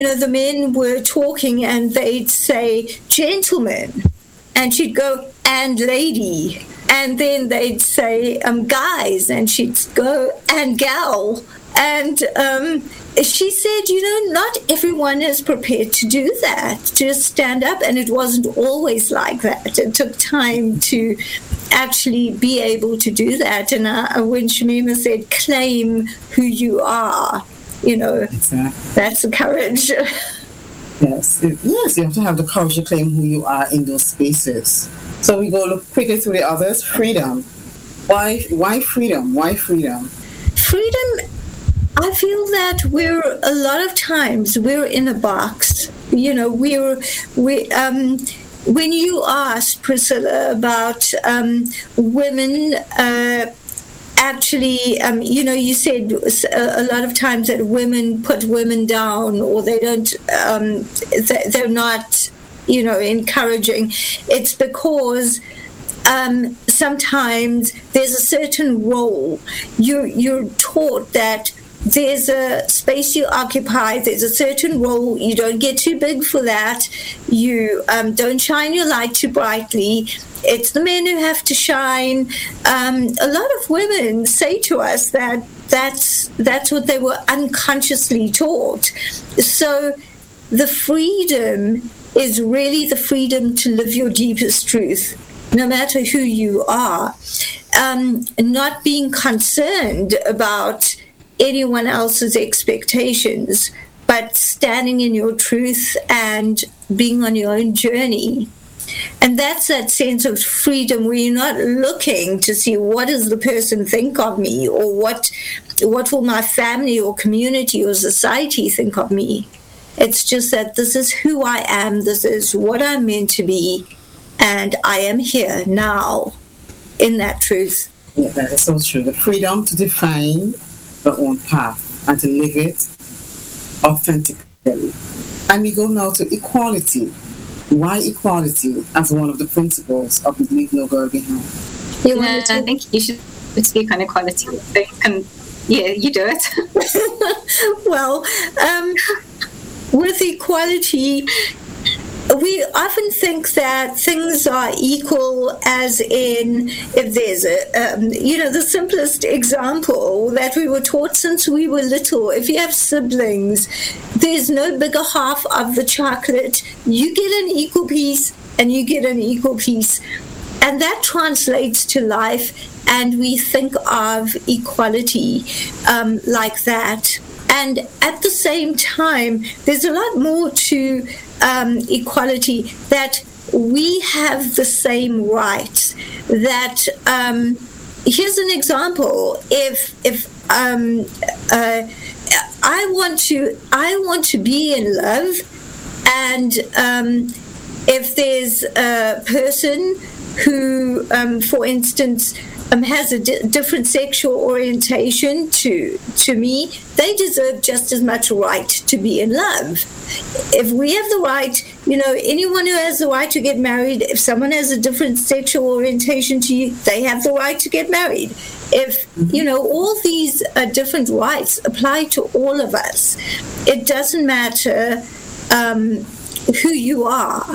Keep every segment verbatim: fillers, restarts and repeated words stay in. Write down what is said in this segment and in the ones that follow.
know, the men were talking and they'd say, gentlemen, and she'd go, and lady. And then they'd say, um, guys, and she'd go, and gal. And um, she said, you know, not everyone is prepared to do that, just stand up. And it wasn't always like that. It took time to actually be able to do that. And uh, when Shamima said, claim who you are, you know, exactly. That's the courage. Yes, it, yes, you have to have the courage to claim who you are in those spaces. So we go look quickly through the others. Freedom. Why? Why freedom? Why freedom? Freedom. I feel that we're a lot of times we're in a box. You know, we're we. Um, when you asked Priscilla about um, women. Uh, Actually, um, you know, you said a lot of times that women put women down, or they don't, um, they're not, you know, encouraging. It's because um, sometimes there's a certain role. You're, you're taught that there's a space you occupy, there's a certain role, you don't get too big for that, you um, don't shine your light too brightly. It's the men who have to shine. Um, a lot of women say to us that that's that's what they were unconsciously taught. So the freedom is really the freedom to live your deepest truth, no matter who you are. Um, not being concerned about anyone else's expectations, but standing in your truth and being on your own journey. And that's that sense of freedom where you're not looking to see what does the person think of me, or what what will my family or community or society think of me. It's just that this is who I am, this is what I'm meant to be, and I am here now in that truth. Yeah, that is so true. The freedom to define our own path and to live it authentically. And we go now to equality. Why equality as one of the principles of Leave No Girl Behind? You yeah, to... I think you should speak on equality. You can, yeah, you do it. Well, um, with equality, we often think that things are equal, as in if there's a, um, you know, the simplest example that we were taught since we were little. If you have siblings, there's no bigger half of the chocolate. You get an equal piece and you get an equal piece. And that translates to life, and we think of equality um, like that. And at the same time, there's a lot more to um, equality, that we have the same rights. That um, here's an example: if if um, uh, I want to I want to be in love, and um, if there's a person who, um, for instance, Um, has a di- different sexual orientation to to me, they deserve just as much right to be in love. If we have the right, you know, anyone who has the right to get married, if someone has a different sexual orientation to you, they have the right to get married. If, you know, all these uh, different rights apply to all of us, it doesn't matter um, who you are.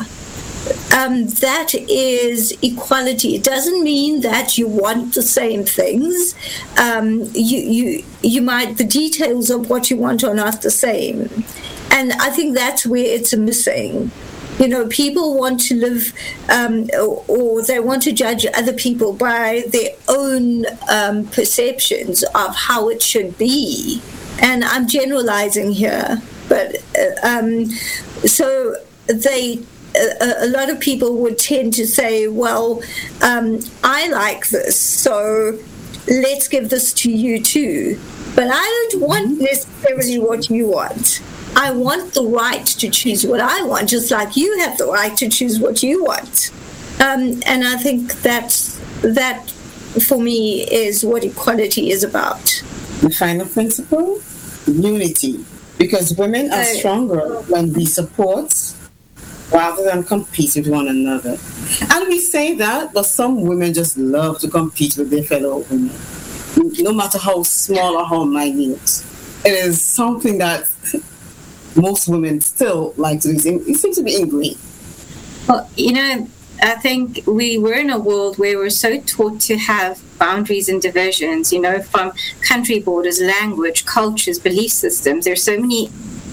Um, that is equality. It doesn't mean that you want the same things. Um, you, you, you might, the details of what you want are not the same. And I think that's where it's missing. You know, people want to live, um, or, or they want to judge other people by their own um, perceptions of how it should be. And I'm generalizing here, but uh, um, so they. A, a lot of people would tend to say, well, um, I like this, so let's give this to you too. But I don't want necessarily what you want. I want the right to choose what I want, just like you have the right to choose what you want. Um, and I think that's, that, for me, is what equality is about. The final principle, unity. Because women are stronger when we support rather than compete with one another. And we say that, but some women just love to compete with their fellow women, no matter how small or how minute. It is something that most women still like to do. It seems to be ingrained. Well, you know, I think we were in a world where we're so taught to have boundaries and divisions, you know, from country borders, language, cultures, belief systems. There's so many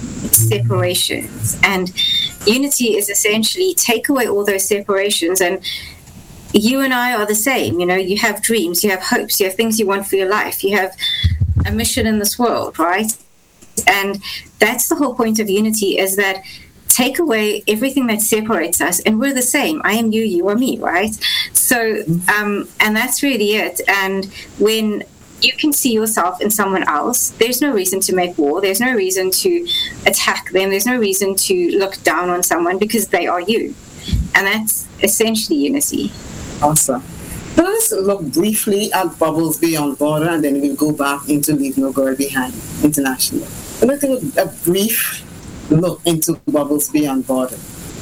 separations. And unity is essentially take away all those separations, and you and I are the same. You know, you have dreams, you have hopes, you have things you want for your life, you have a mission in this world, right? And that's the whole point of unity, is that take away everything that separates us, and we're the same. I am you, you are me, right? So, um, and that's really it. And when you can see yourself in someone else, there's no reason to make war. There's no reason to attack them. There's no reason to look down on someone, because they are you. And that's essentially unity. Awesome. So let's look briefly at Bubbles Beyond Border, and then we'll go back into Leave No Girl Behind International. So let's take a brief look into Bubbles Beyond Border.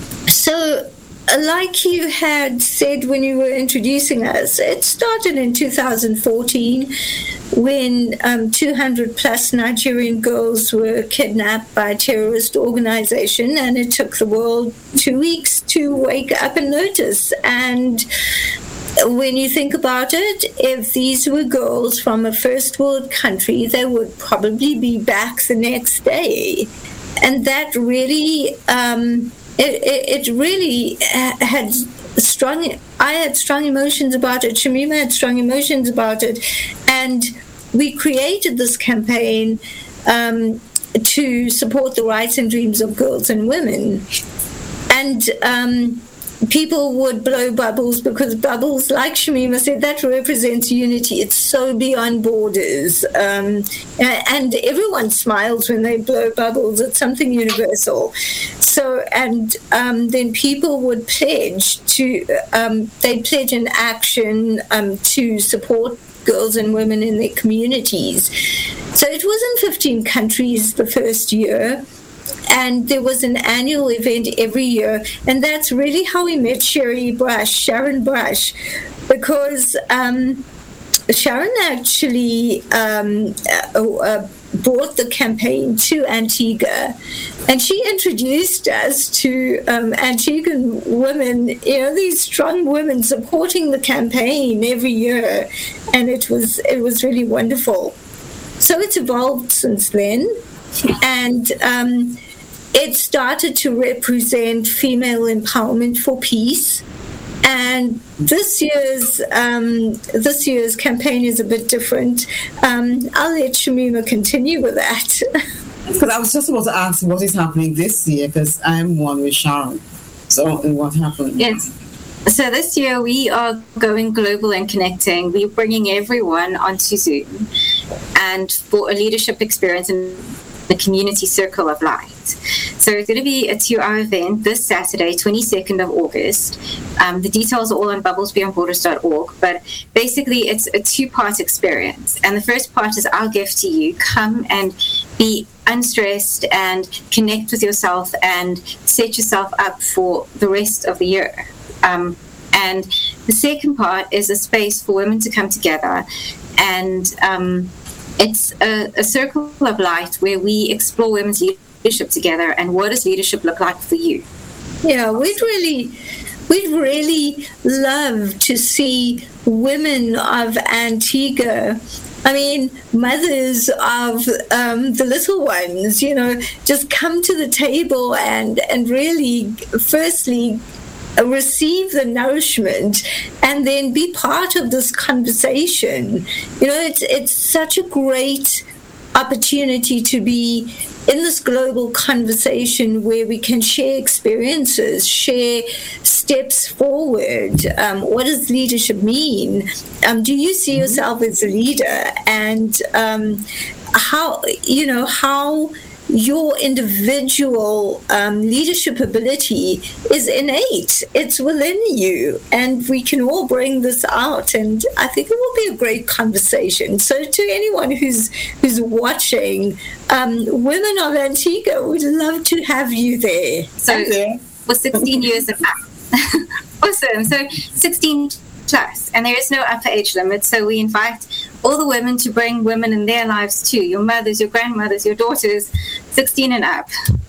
So, like you had said when you were introducing us, it started in two thousand fourteen when um, two hundred plus Nigerian girls were kidnapped by a terrorist organization, and it took the world two weeks to wake up and notice. And when you think about it, if these were girls from a first world country, they would probably be back the next day. And that really, um, it, it, it really had strong, I had strong emotions about it. Shamima had strong emotions about it. And we created this campaign um, to support the rights and dreams of girls and women. And um, people would blow bubbles, because bubbles, like Shamima said, that represents unity. It's so beyond borders. Um, and everyone smiles when they blow bubbles. It's something universal. So, and um, then people would pledge to, um, they'd pledge an action um, to support girls and women in their communities. So it was in fifteen countries the first year. And there was an annual event every year, and that's really how we met Sherry Brush, Sharon Brush, because um, Sharon actually um, uh, uh, brought the campaign to Antigua, and she introduced us to um, Antiguan women, you know, these strong women supporting the campaign every year, and it was it was really wonderful. So it's evolved since then. And um, it started to represent female empowerment for peace. And this year's um, this year's campaign is a bit different. Um, I'll let Shamima continue with that. Because I was just about to ask what is happening this year, because I'm one with Sharon. So, and what happened? Yes. So this year we are going global and connecting. We're bringing everyone onto Zoom, and for a leadership experience in the Community Circle of Light. So it's going to be a two-hour event this Saturday, twenty-second of August. Um, the details are all on bubbles beyond borders dot org, but basically it's a two-part experience. And the first part is our gift to you. Come and be unstressed and connect with yourself and set yourself up for the rest of the year. Um, and the second part is a space for women to come together, and um, it's a, a circle of light where we explore women's leadership together, and what does leadership look like for you? Yeah, we'd really, we'd really love to see women of Antigua, I mean, mothers of um, the little ones, you know, just come to the table and, and really, firstly, receive the nourishment and then be part of this conversation. You know, it's it's such a great opportunity to be in this global conversation where we can share experiences, share steps forward. Um, what does leadership mean? Um, do you see yourself as a leader? And um, how, you know, how your individual um, leadership ability is innate. It's within you, and we can all bring this out, and I think it will be a great conversation. So to anyone who's who's watching, um, Women of Antigua, would love to have you there. So Okay. for sixteen years and up. Awesome. So sixteen plus, and there is no upper age limit, so we invite all the women to bring women in their lives too, your mothers, your grandmothers, your daughters, sixteen and up.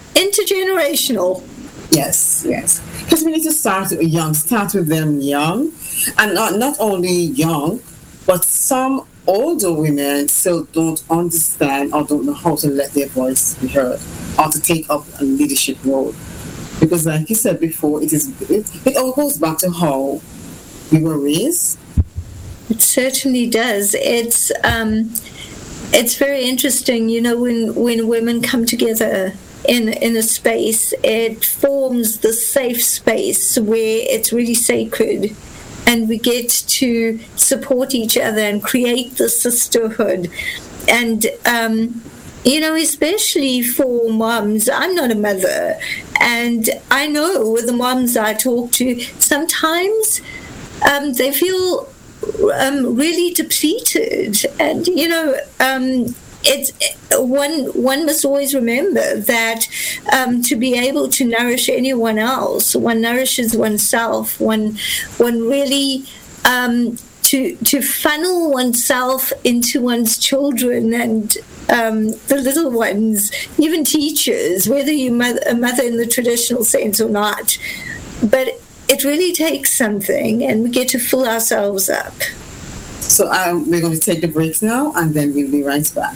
Intergenerational. Yes, yes. Because we need to start young, start with them young. And not, not only young, but some older women still don't understand or don't know how to let their voice be heard or to take up a leadership role. Because like you said before, it is it, it all goes back to how we were raised. It certainly does. It's um, it's very interesting, you know, when, when women come together in in a space, it forms the safe space where it's really sacred, and we get to support each other and create the sisterhood. And um, you know, especially for moms, I'm not a mother, and I know with the moms I talk to, sometimes um, they feel um, really depleted, and you know, um, it's one one must always remember that um, to be able to nourish anyone else, one nourishes oneself. One one really um, to to funnel oneself into one's children and um, the little ones, even teachers, whether you're mother, a mother in the traditional sense or not. But it really takes something, and we get to fill ourselves up. So um, we're going to take the breaks now, and then we'll be right back.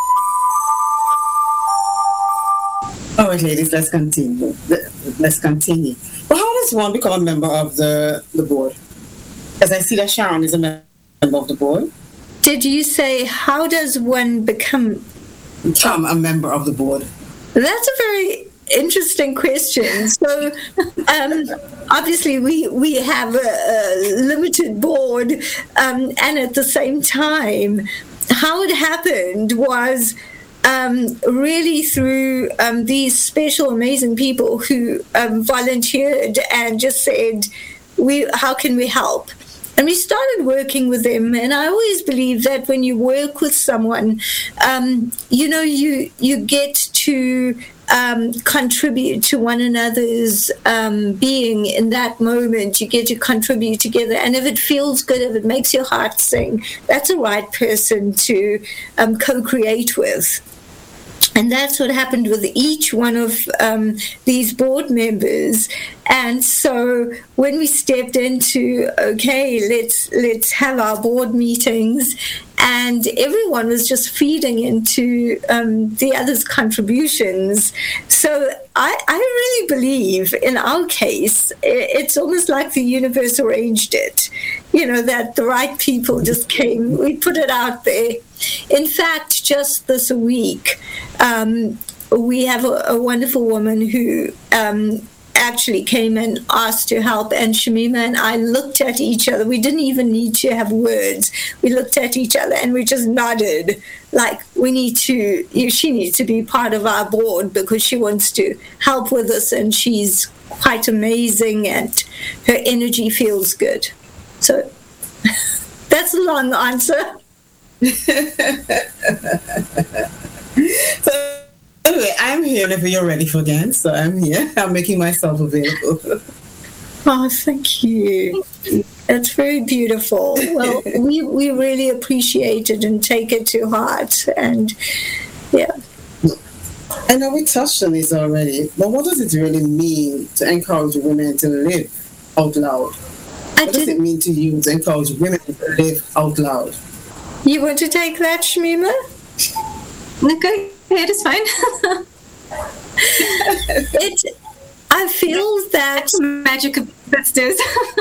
All right, ladies, let's continue. Let's continue. Well, how does one become a member of the, the board? As I see that Sharon is a member of the board. Did you say, how does one become... Become a member of the board? That's a very interesting question. So, um, obviously, we, we have a, a limited board, um, and at the same time, how it happened was um, really through um, these special, amazing people who um, volunteered and just said, "We, how can we help?" And we started working with them. And I always believe that when you work with someone, um, you know, you you get to um, contribute to one another's um, being in that moment. You get to contribute together. And if it feels good, if it makes your heart sing, that's a right person to um, co-create with. And that's what happened with each one of um, these board members. And so when we stepped into, okay, let's let's have our board meetings, and everyone was just feeding into um, the other's contributions. So I, I really believe in our case, it's almost like the universe arranged it, you know, that the right people just came. We put it out there. In fact, just this week, um, we have a, a wonderful woman who um, actually came and asked to help, and Shamima and I looked at each other. We didn't even need to have words. We looked at each other and we just nodded, like we need to, you know, she needs to be part of our board because she wants to help with us, and she's quite amazing and her energy feels good. So that's a long answer. So anyway, I'm here whenever you're ready for dance, so I'm here. I'm making myself available. Oh, thank you. That's very beautiful. Well, we, we really appreciate it and take it to heart. And yeah. I know we touched on this already, but what does it really mean to encourage women to live out loud? I what does it mean to you to encourage women to live out loud? You want to take that, Shamima? No, go ahead, it's fine. it, I feel that... Magic of sisters.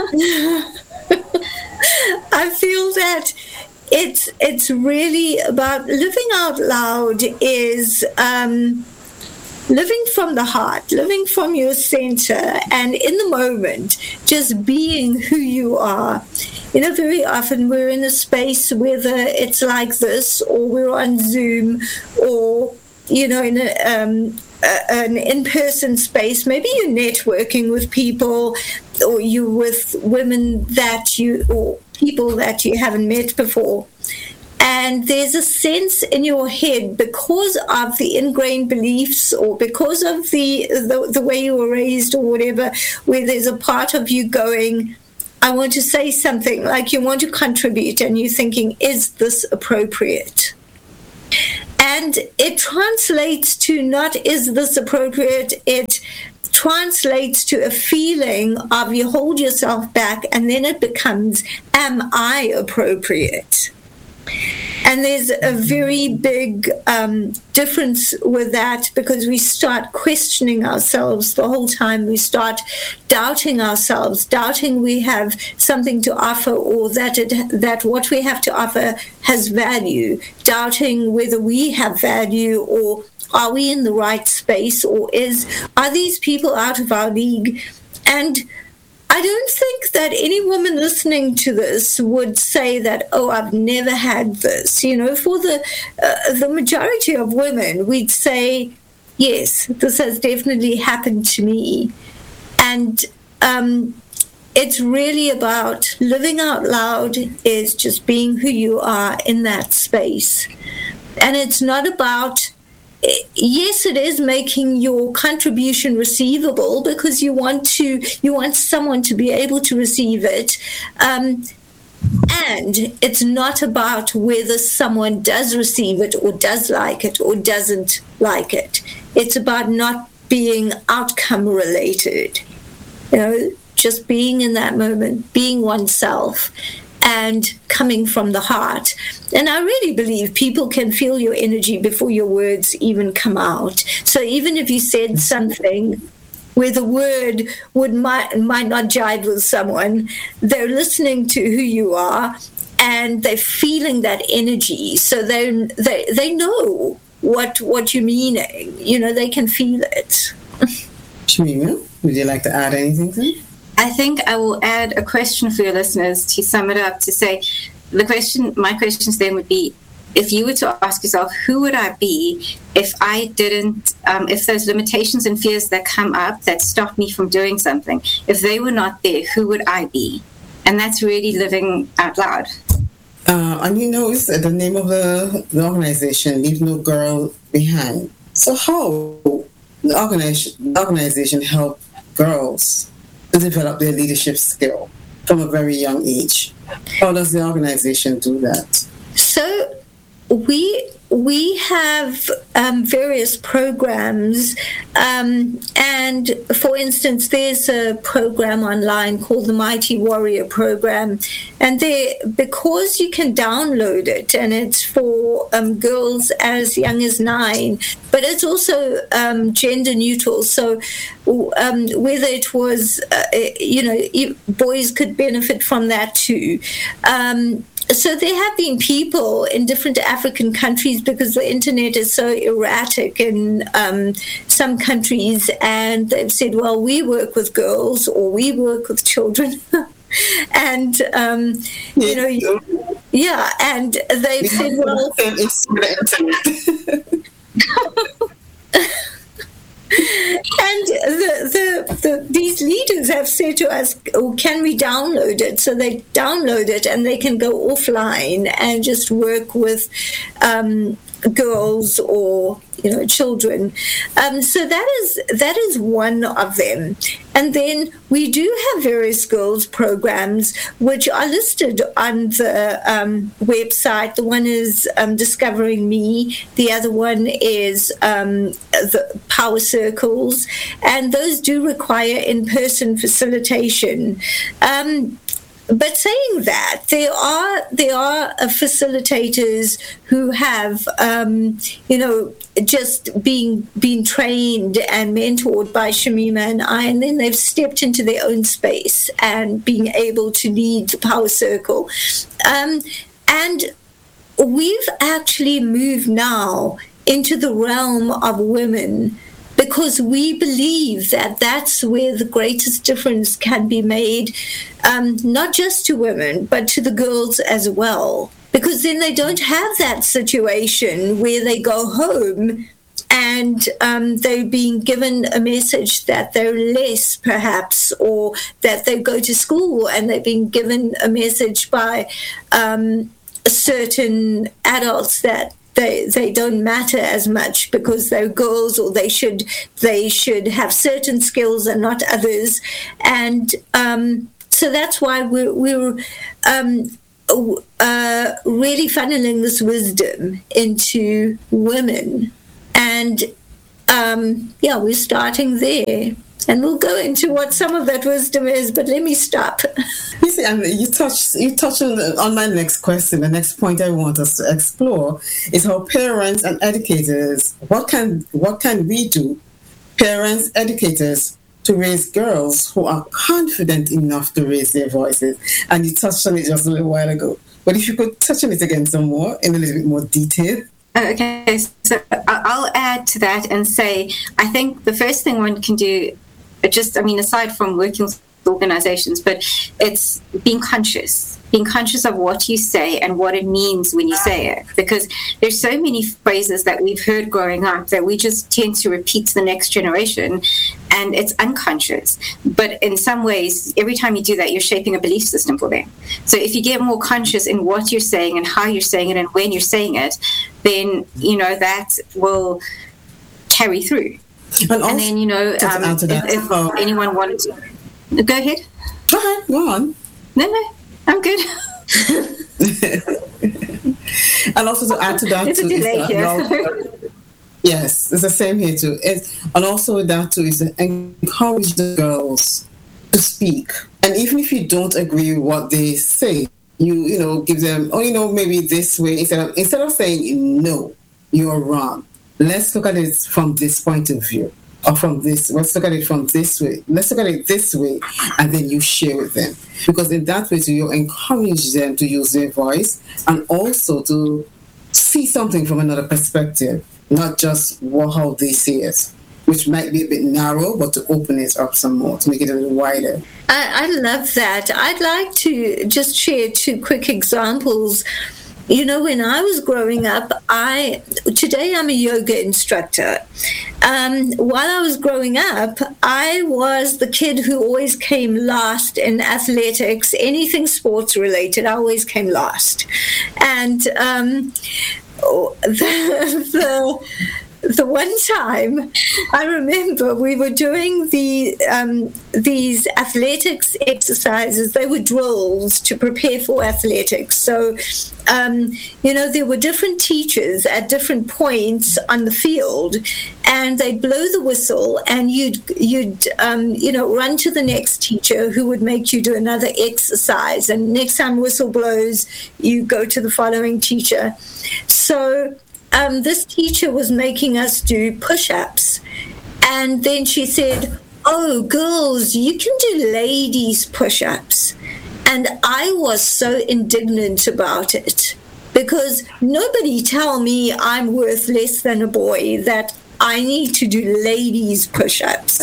I feel that it's it's really about living out loud is um, living from the heart, living from your center, and in the moment, just being who you are. You know, very often we're in a space, whether it's like this, or we're on Zoom, or, you know, in a, um, a, an in-person space. Maybe you're networking with people, or you're with women that you, or people that you haven't met before. And there's a sense in your head, because of the ingrained beliefs or because of the, the the way you were raised or whatever, where there's a part of you going, I want to say something, like you want to contribute, and you're thinking, is this appropriate? And it translates to not is this appropriate, it translates to a feeling of you hold yourself back, and then it becomes, am I appropriate? And there's a very big um, difference with that, because we start questioning ourselves the whole time. We start doubting ourselves, doubting we have something to offer, or that it, that what we have to offer has value, doubting whether we have value, or are we in the right space, or is are these people out of our league? And I don't think that any woman listening to this would say that, oh, I've never had this. You know, for the uh, the majority of women, we'd say, yes, this has definitely happened to me. And um, it's really about living out loud, is just being who you are in that space. And it's not about, yes, it is making your contribution receivable, because you want to you want someone to be able to receive it, um, and it's not about whether someone does receive it or does like it or doesn't like it. It's about not being outcome related, you know, just being in that moment, being oneself, and coming from the heart. And I really believe people can feel your energy before your words even come out. So even if you said something where the word would might, might not jive with someone, they're listening to who you are, and they're feeling that energy. So they they they know what what you're meaning. You know, they can feel it. Shamima, would you like to add anything to it? I think I will add a question for your listeners to sum it up, to say, the question, my question to them would be, if you were to ask yourself, who would I be if I didn't, um, if those limitations and fears that come up that stop me from doing something, if they were not there, who would I be? And that's really living out loud. Uh, and you know, it's the name of the, the organization, Leave No Girl Behind. So how the organization, the organization help girls to develop their leadership skill from a very young age? How does the organization do that? So we we have um, various programs, um, and for instance, there's a program online called the Mighty Warrior Program, and there, because you can download it, and it's for um, girls as young as nine, but it's also um, gender neutral. So um, whether it was, uh, you know, boys could benefit from that too. Um, So there have been people in different African countries, because the internet is so erratic in um, some countries, and they've said, well, we work with girls, or we work with children. And, um, you know, yeah, and they've said, well... It's the internet. And the, the, the, these leaders have said to us, oh, can we download it? So they download it, and they can go offline and just work with um, girls or, you know, children. Um, so that is that is one of them. And then we do have various girls programs which are listed on the um, website. The one is um, Discovering Me. The other one is um, the Power Circles. And those do require in-person facilitation. Um, But saying that, there are there are uh, facilitators who have, um, you know, just being being trained and mentored by Shamima and I, and then they've stepped into their own space and being able to lead the Power Circle. Um, and we've actually moved now into the realm of women, because we believe that that's where the greatest difference can be made, um, not just to women, but to the girls as well. Because then they don't have that situation where they go home and um, they're being given a message that they're less, perhaps, or that they go to school and they're being given a message by um, certain adults that They, they don't matter as much because they're girls, or they should they should have certain skills and not others. And um, so that's why we're, we're um, uh, really funneling this wisdom into women. And um, yeah, we're starting there. And we'll go into what some of that wisdom is, but let me stop. You see, and you touched you touched on, the, on my next question. The next point I want us to explore is how parents and educators, what can what can we do, parents, educators, to raise girls who are confident enough to raise their voices? And you touched on it just a little while ago. But if you could touch on it again some more, in a little bit more detail. Okay, so I'll add to that and say, I think the first thing one can do, just, I mean, aside from working with organizations, but it's being conscious, being conscious of what you say and what it means when you say it. Because there's so many phrases that we've heard growing up that we just tend to repeat to the next generation, and it's unconscious. But in some ways, every time you do that, you're shaping a belief system for them. So if you get more conscious in what you're saying and how you're saying it and when you're saying it, then, you know, that will carry through. And, and then, you know, um, if, if oh. anyone wanted to... Go ahead. Go ahead. Go on. No, no. I'm good. And also to add to that... There's too, a delay here. Also, yes, it's the same here too. It's, and also with that too is to encourage the girls to speak. And even if you don't agree with what they say, you, you know, give them, oh, you know, maybe this way, instead of, instead of saying, no, you're wrong. Let's look at it from this point of view, or from this, let's look at it from this way. Let's look at it this way, and then you share with them. Because in that way, too, you encourage them to use their voice and also to see something from another perspective, not just what, how they see it, which might be a bit narrow, but to open it up some more, to make it a little wider. I, I love that. I'd like to just share two quick examples. You know, when I was growing up, I today I'm a yoga instructor. Um, while I was growing up, I was the kid who always came last in athletics, anything sports related. I always came last, and um, the, the the one time I remember we were doing the um, these athletics exercises. They were drills to prepare for athletics. So, um, you know, there were different teachers at different points on the field, and they'd blow the whistle, and you'd you'd um, you know run to the next teacher who would make you do another exercise. And next time whistle blows, you go to the following teacher. So. Um, this teacher was making us do push-ups, and then she said, oh, girls, you can do ladies push-ups. And I was so indignant about it, because nobody tell me I'm worth less than a boy, that I need to do ladies push-ups.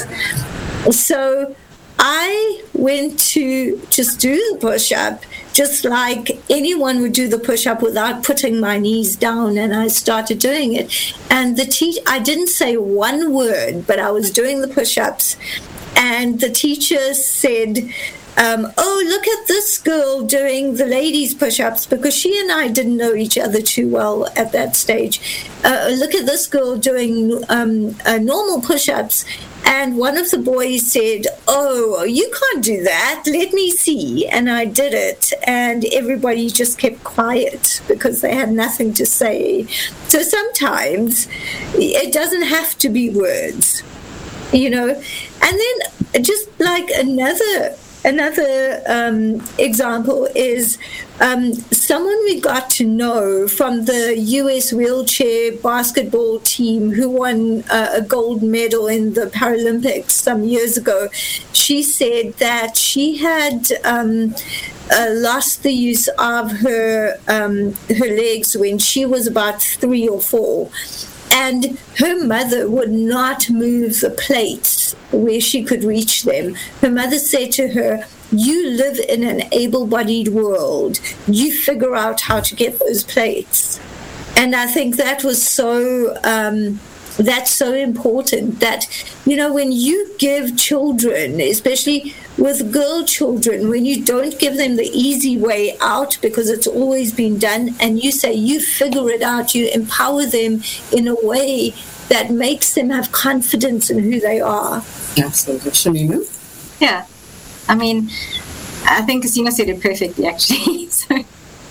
So I went to just do the push-up, just like anyone would do the push-up without putting my knees down, and I started doing it. And the te- I didn't say one word, but I was doing the push-ups, and the teacher said, um, oh, look at this girl doing the ladies push-ups, because she and I didn't know each other too well at that stage. Uh, look at this girl doing um, uh, normal push-ups. And one of the boys said, oh, you can't do that. Let me see. And I did it. And everybody just kept quiet because they had nothing to say. So sometimes it doesn't have to be words, you know. And then just like another Another um, example is um, someone we got to know from the U S wheelchair basketball team who won uh, a gold medal in the Paralympics some years ago. She said that she had um, uh, lost the use of her um, her legs when she was about three or four. And her mother would not move the plates where she could reach them. Her mother said to her, you live in an able-bodied world. You figure out how to get those plates. And I think that was so, um, that's so important that, you know, when you give children, especially with girl children, when you don't give them the easy way out because it's always been done, and you say you figure it out, you empower them in a way that makes them have confidence in who they are. Absolutely. Shamima? Yeah. I mean, I think Christina said it perfectly, actually. So,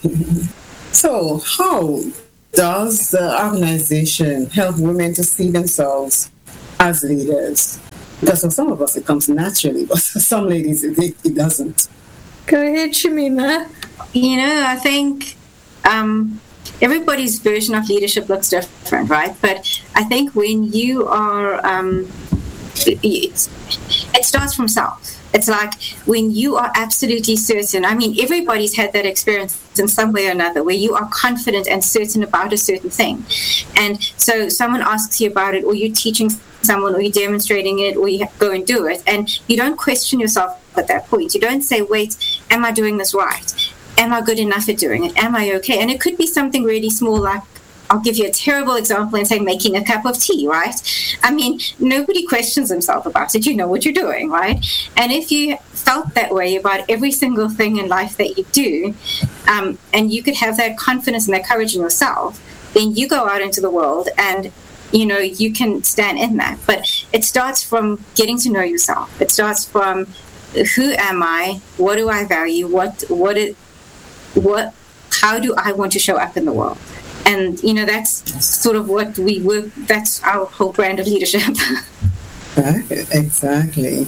So, how does the organization help women to see themselves as leaders? Because for some of us it comes naturally, but for some ladies it, it doesn't. Go ahead, Shamima. You know, I think um, everybody's version of leadership looks different, right? But I think when you are, um, it, it starts from self. It's like when you are absolutely certain, I mean, everybody's had that experience in some way or another where you are confident and certain about a certain thing. And so someone asks you about it, or you're teaching someone, or you're demonstrating it, or you go and do it. And you don't question yourself at that point. You don't say, wait, am I doing this right? Am I good enough at doing it? Am I okay? And it could be something really small, like, I'll give you a terrible example and say making a cup of tea, right? I mean, nobody questions themselves about it. You know what you're doing, right? And if you felt that way about every single thing in life that you do, um, and you could have that confidence and that courage in yourself, then you go out into the world and, you know, you can stand in that. But it starts from getting to know yourself. It starts from who am I? What do I value? What, what, it, what, how do I want to show up in the world? And, you know, that's sort of what we work, that's our whole brand of leadership. Exactly.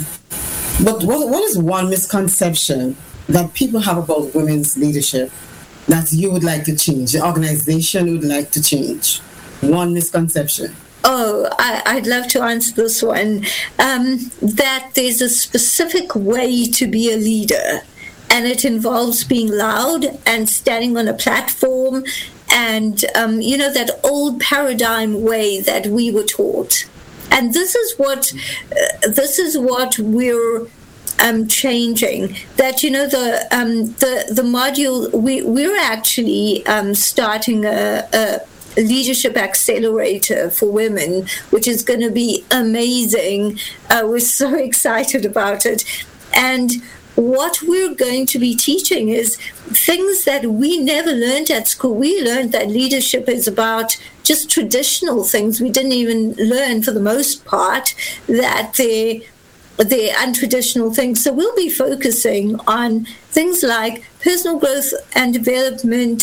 But what, what is one misconception that people have about women's leadership that you would like to change, the organization would like to change? One misconception. Oh, I, I'd love to answer this one. Um, that there's a specific way to be a leader, and it involves being loud and standing on a platform. And, um, you know, that old paradigm way that we were taught. And this is what uh, this is what we're um, changing. That, you know, the um, the the module, we, we're actually um, starting a, a leadership accelerator for women, which is going to be amazing. Uh, we're so excited about it. And what we're going to be teaching is things that we never learned at school. We learned that leadership is about just traditional things. We didn't even learn, for the most part, that they're, they're untraditional things. So we'll be focusing on things like personal growth and development,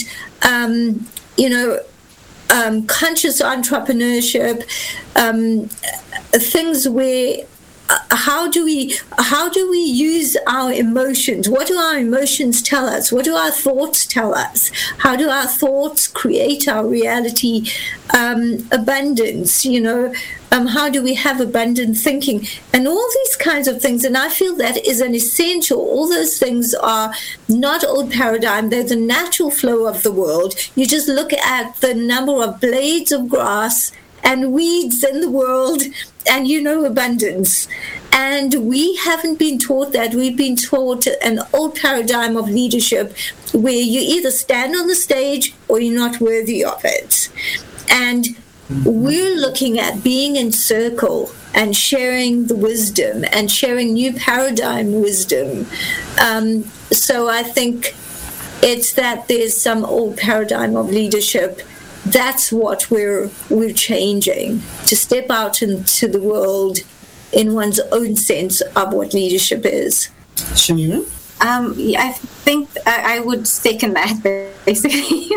um, you know, um, conscious entrepreneurship, um, things where Uh, how do we how do we use our emotions? What do our emotions tell us? What do our thoughts tell us? How do our thoughts create our reality? Um, abundance, you know, um, how do we have abundant thinking? And all these kinds of things. And I feel that is an essential. All those things are not old paradigm. They're the natural flow of the world. You just look at the number of blades of grass and weeds in the world, and you know abundance. And we haven't been taught that. We've been taught an old paradigm of leadership where you either stand on the stage or you're not worthy of it. And we're looking at being in circle and sharing the wisdom and sharing new paradigm wisdom. Um, so I think it's that there's some old paradigm of leadership. That's what we're we're changing, to step out into the world in one's own sense of what leadership is. Shamima? Um, yeah, I think I, I would second that, basically.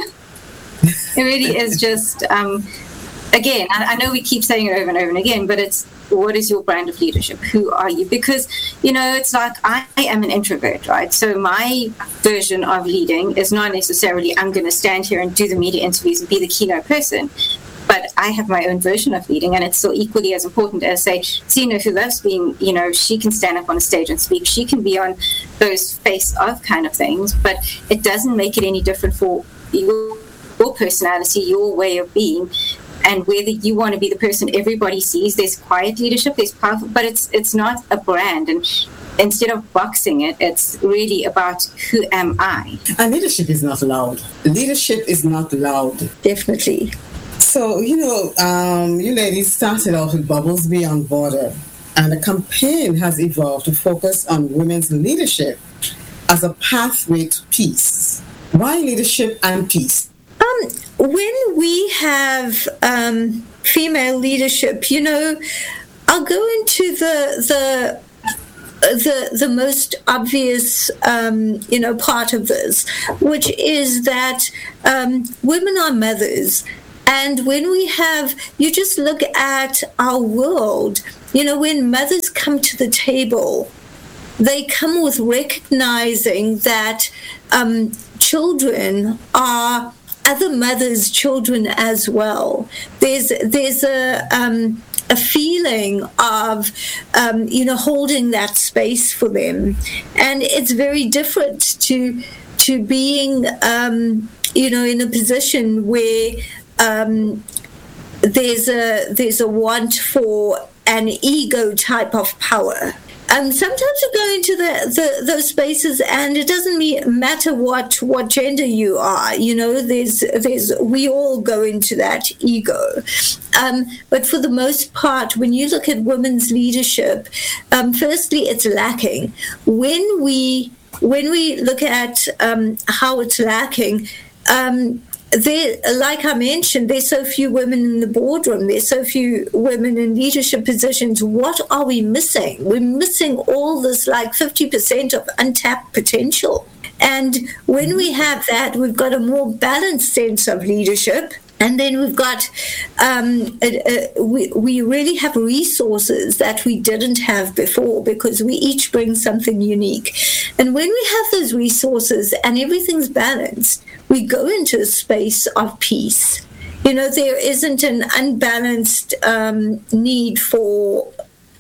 It really is just, um, again, I, I know we keep saying it over and over and again, but it's, what is your brand of leadership? Who are you? Because, you know, it's like I am an introvert, right? So my version of leading is not necessarily I'm going to stand here and do the media interviews and be the keynote person. But I have my own version of leading, and it's still equally as important as, say, Tina, who loves being, you know, she can stand up on a stage and speak. She can be on those face-off kind of things, but it doesn't make it any different for your, your personality, your way of being. And whether you want to be the person everybody sees, there's quiet leadership, there's powerful, but it's it's not a brand. And instead of boxing it, it's really about who am I. And leadership is not loud. Leadership is not loud. Definitely. So, you know, um, you ladies started off with Bubbles Beyond Border, and the campaign has evolved to focus on women's leadership as a pathway to peace. Why leadership and peace? Um, when we have um, female leadership, you know, I'll go into the the the the most obvious um, you know part of this, which is that um, women are mothers, and when we have, you just look at our world, you know, when mothers come to the table, they come with recognizing that um, children are other mothers' children as well. There's there's a um, a feeling of um, you know holding that space for them, and it's very different to to being um, you know in a position where um, there's a there's a want for an ego type of power. Um, sometimes you go into the, the those spaces, and it doesn't mean, matter what what gender you are. You know, there's there's we all go into that ego. Um, but for the most part, when you look at women's leadership, um, firstly, it's lacking. When we when we look at um, how it's lacking. Um, There, like I mentioned, there's so few women in the boardroom. There's so few women in leadership positions. What are we missing? We're missing all this, like fifty percent of untapped potential. And when we have that, we've got a more balanced sense of leadership. And then we've got, um, a, a, we, we really have resources that we didn't have before, because we each bring something unique. And when we have those resources and everything's balanced, we go into a space of peace. You know, there isn't an unbalanced um, need for,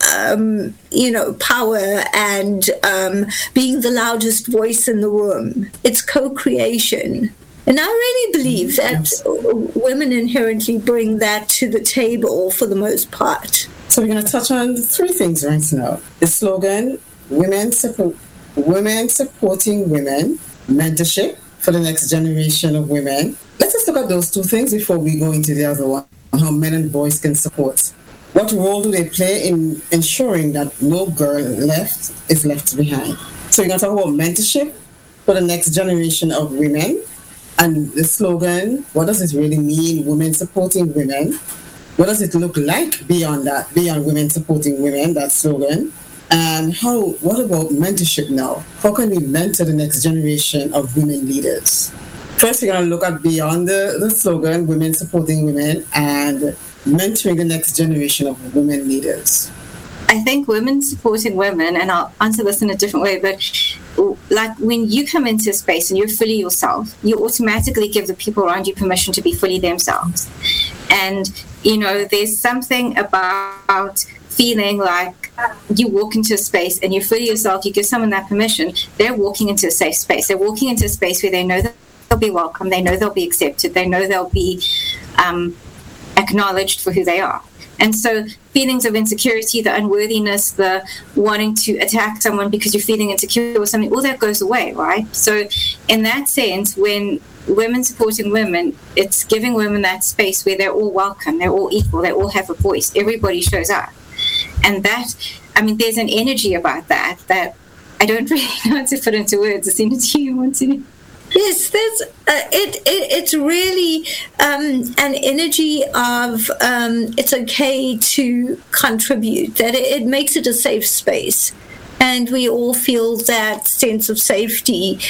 um, you know, power and um, being the loudest voice in the room. It's co-creation. And I really believe that women inherently bring that to the table for the most part. So we're going to touch on three things right now. The slogan, women, support, women supporting women, mentorship for the next generation of women. Let's just look at those two things before we go into the other one, how men and boys can support. What role do they play in ensuring that no girl left is left behind? So we're going to talk about mentorship for the next generation of women. And the slogan, what does it really mean, women supporting women? What does it look like beyond that, beyond women supporting women, that slogan? And how? What about mentorship now? How can we mentor the next generation of women leaders? First, we're going to look at beyond the, the slogan, women supporting women, and mentoring the next generation of women leaders. I think women supporting women, and I'll answer this in a different way, but like when you come into a space and you're fully yourself, you automatically give the people around you permission to be fully themselves. And, you know, there's something about feeling like you walk into a space and you're fully yourself, you give someone that permission, they're walking into a safe space. They're walking into a space where they know that they'll be welcome, they know they'll be accepted, they know they'll be um, acknowledged for who they are. And so feelings of insecurity, the unworthiness, the wanting to attack someone because you're feeling insecure or something, all that goes away, right? So in that sense, when women supporting women, it's giving women that space where they're all welcome, they're all equal, they all have a voice, everybody shows up. And that, I mean, there's an energy about that that I don't really know how to put into words. I'll send it to you once in Yes, there's uh, it, it. It's really um, an energy of um, it's okay to contribute. That it, it makes it a safe space, and we all feel that sense of safety.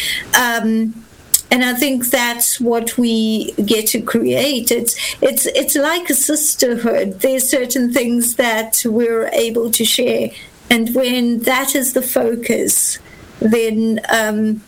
Um, and I think that's what we get to create. It's it's it's like a sisterhood. There's certain things that we're able to share, and when that is the focus, then um,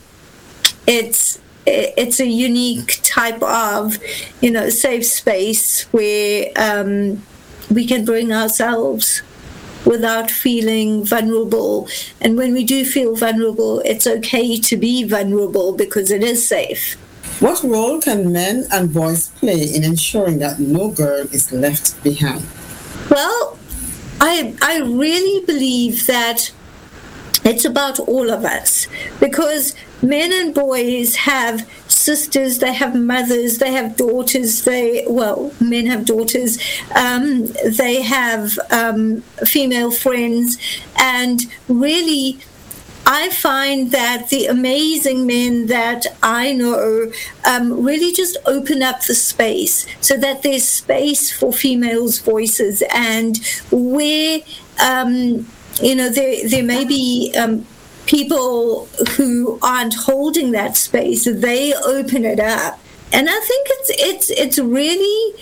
it's it's a unique type of, you know, safe space where um, we can bring ourselves without feeling vulnerable. And when we do feel vulnerable, it's okay to be vulnerable because it is safe. What role can men and boys play in ensuring that no girl is left behind? Well, I I really believe that it's about all of us, because men and boys have sisters, they have mothers, they have daughters, they, well, men have daughters, um, they have um, female friends, and really, I find that the amazing men that I know um, really just open up the space so that there's space for females' voices, and where um, you know, there there may be um, people who aren't holding that space. They open it up, and I think it's it's it's really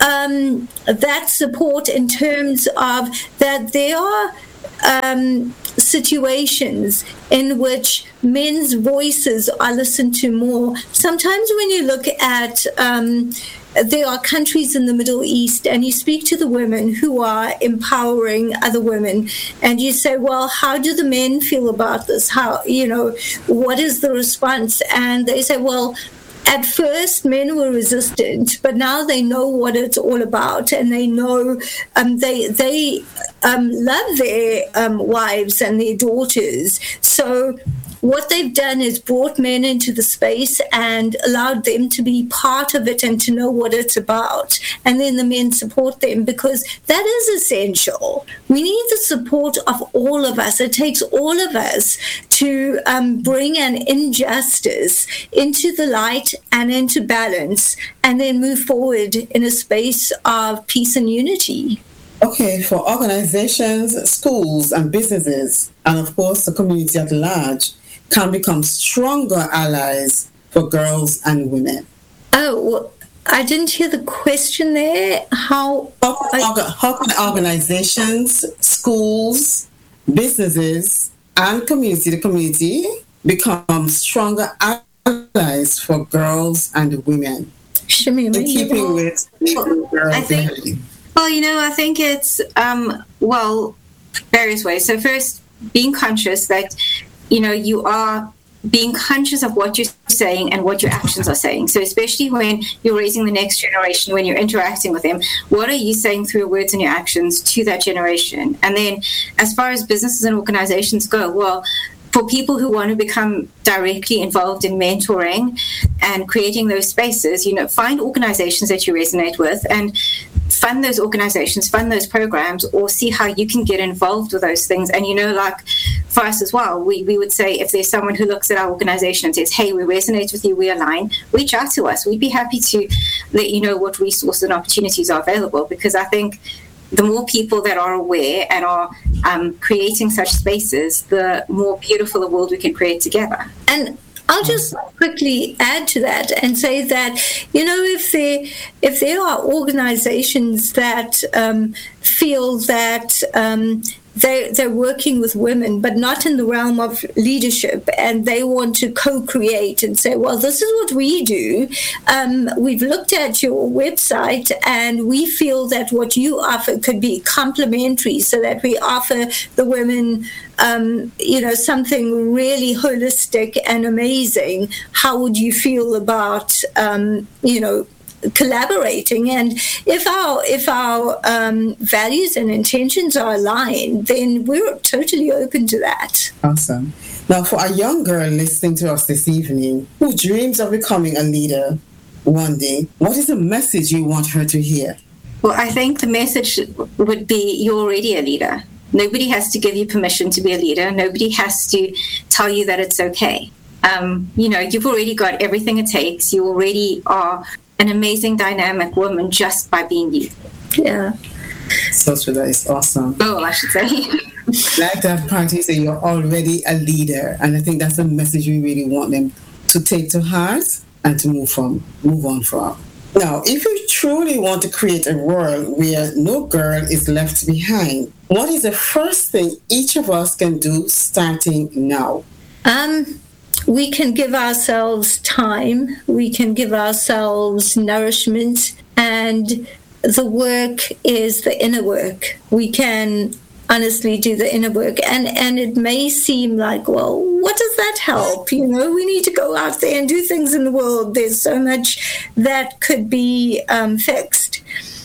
um, that support in terms of that there are um, situations in which men's voices are listened to more. Sometimes when you look at um, there are countries in the Middle East, and you speak to the women who are empowering other women, and you say, well, how do the men feel about this? How, you know, what is the response? And they say, well, at first men were resistant, but now they know what it's all about, and they know um, they they um, love their um, wives and their daughters. So what they've done is brought men into the space and allowed them to be part of it and to know what it's about. And then the men support them, because that is essential. We need the support of all of us. It takes all of us to um, bring an injustice into the light and into balance, and then move forward in a space of peace and unity. Okay, for organizations, schools, and businesses, and of course the community at large, can become stronger allies for girls and women. Oh, well, I didn't hear the question there. How, how, can, I, how can organizations, schools, businesses, and community, the community, become stronger allies for girls and women? Shamima, in keeping with girls. I think, well, you know, I think it's, um, well, various ways. So first, being conscious that, you know, you are being conscious of what you're saying and what your actions are saying. So especially when you're raising the next generation, when you're interacting with them, what are you saying through your words and your actions to that generation? And then as far as businesses and organizations go, well, for people who want to become directly involved in mentoring and creating those spaces, you know, find organizations that you resonate with and fund those organizations, fund those programs, or see how you can get involved with those things. And, you know, like for us as well, we, we would say if there's someone who looks at our organization and says, hey, we resonate with you, we align, reach out to us. We'd be happy to let you know what resources and opportunities are available, because I think the more people that are aware and are um, creating such spaces, the more beautiful a world we can create together. And I'll just quickly add to that and say that, you know, if there, if there are organizations that um, feel that um, they, they're working with women, but not in the realm of leadership, and they want to co-create and say, well, this is what we do. Um, we've looked at your website and we feel that what you offer could be complementary, so that we offer the women Um, you know, something really holistic and amazing. How would you feel about, um, you know, collaborating? And if our if our um, values and intentions are aligned, then we're totally open to that. Awesome. Now, for a young girl listening to us this evening who dreams of becoming a leader one day, what is the message you want her to hear? Well, I think the message would be you're already a leader. Nobody has to give you permission to be a leader. Nobody has to tell you that it's okay. Um, you know, you've already got everything it takes. You already are an amazing, dynamic woman just by being you. Yeah. So that is awesome. Oh, I should say. Like that part, you say you're already a leader. And I think that's the message we really want them to take to heart and to move from, move on from. Now, if you truly want to create a world where no girl is left behind, what is the first thing each of us can do starting now? Um, we can give ourselves time. We can give ourselves nourishment. And the work is the inner work. We can honestly do the inner work. And, and it may seem like, well, what does that help? You know, we need to go out there and do things in the world. There's so much that could be um, fixed.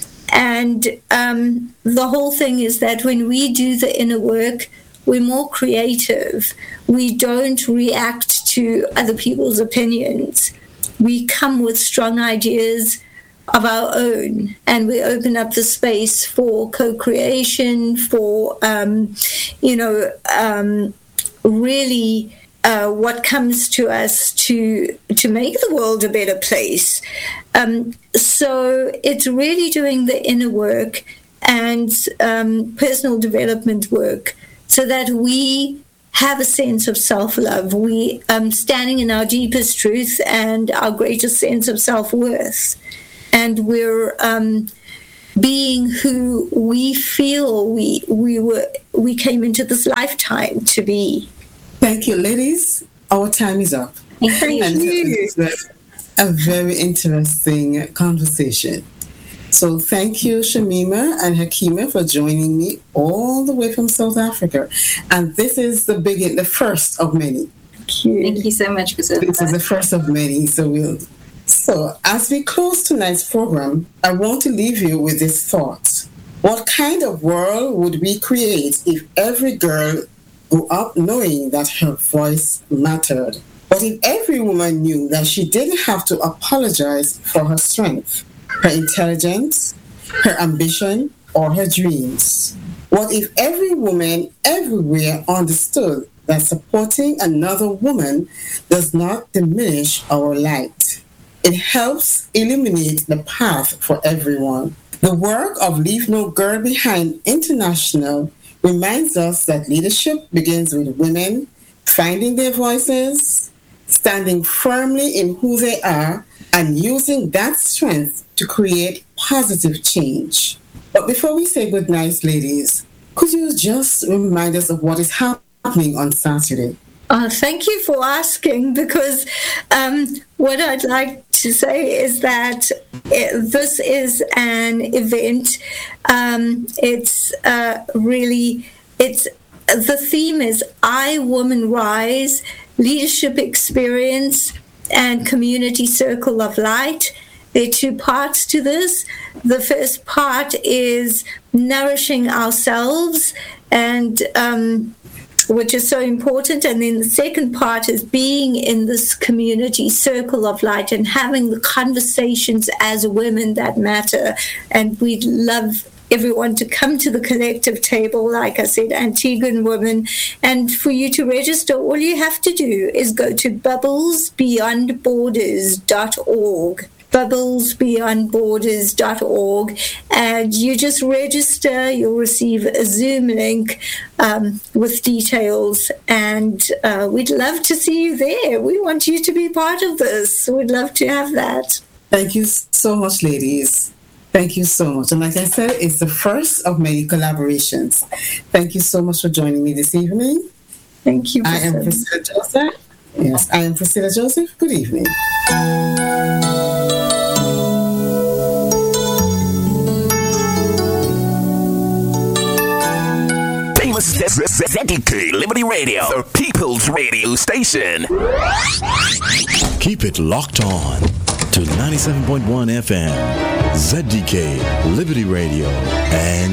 And um, the whole thing is that when we do the inner work, we're more creative. We don't react to other people's opinions. We come with strong ideas of our own, and we open up the space for co-creation, for, um, you know, um, really uh, what comes to us to to make the world a better place. Um, so it's really doing the inner work and um, personal development work so that we have a sense of self-love. We um, standing in our deepest truth and our greatest sense of self-worth. And we're um, being who we feel we we were we came into this lifetime to be. Thank you, ladies. Our time is up. Thank and you. A very interesting conversation. So thank you, Shamima and Hakima, for joining me all the way from South Africa. And this is the begin, the first of many. Thank you. Thank you so much, Priscilla. This is the first of many. So we'll. So as we close tonight's program, I want to leave you with this thought: what kind of world would we create if every girl grew up knowing that her voice mattered? What if every woman knew that she didn't have to apologize for her strength, her intelligence, her ambition, or her dreams? What if every woman everywhere understood that supporting another woman does not diminish our light? It helps illuminate the path for everyone. The work of Leave No Girl Behind International reminds us that leadership begins with women finding their voices, standing firmly in who they are, and using that strength to create positive change. But before we say goodnight, ladies, could you just remind us of what is happening on Saturday? Uh, thank you for asking, because um, what I'd like to say is that it, this is an event. Um, it's uh, really, it's the theme is I, Woman Rise, Leadership Experience, and Community Circle of Light. There are two parts to this. The first part is nourishing ourselves, and um, which is so important. And then the second part is being in this community circle of light and having the conversations as women that matter. And we'd love everyone to come to the collective table, like I said, Antiguan Women. And for you to register, all you have to do is go to bubbles beyond borders dot org. bubbles beyond borders dot org, and you just register. You'll receive a Zoom link um, with details, and uh, we'd love to see you there. We want you to be part of this. We'd love to have that. Thank you so much, ladies. Thank you so much. And like I said, it's the first of many collaborations. Thank you so much for joining me this evening. Thank you. I am Priscilla Joseph. Yes, I am Priscilla Joseph. Good evening. Z D K Liberty Radio, the people's radio station. Keep it locked on to ninety-seven point one F M, Z D K Liberty Radio, and